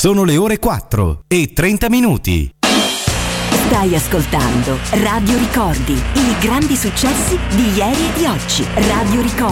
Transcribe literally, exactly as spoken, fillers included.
Sono le ore quattro e trenta minuti. Stai ascoltando Radio Ricordi, i grandi successi di ieri e di oggi. Radio Ricordi.